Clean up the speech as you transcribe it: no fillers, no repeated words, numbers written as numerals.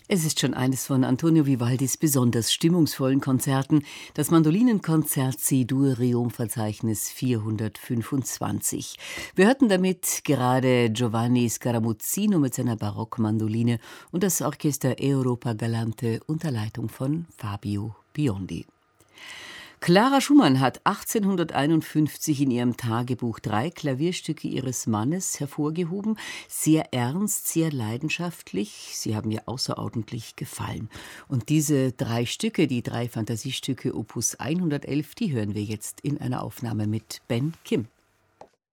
Es ist schon eines von Antonio Vivaldis besonders stimmungsvollen Konzerten, das Mandolinenkonzert C-Dur-Reom-Verzeichnis 425. Wir hörten damit gerade Giovanni Scaramuzzino mit seiner Barockmandoline und das Orchester Europa Galante unter Leitung von Fabio Biondi. Clara Schumann hat 1851 in ihrem Tagebuch 3 Klavierstücke ihres Mannes hervorgehoben. Sehr ernst, sehr leidenschaftlich. Sie haben ihr außerordentlich gefallen. Und diese 3 Stücke, die 3 Fantasiestücke Opus 111, die hören wir jetzt in einer Aufnahme mit Ben Kim.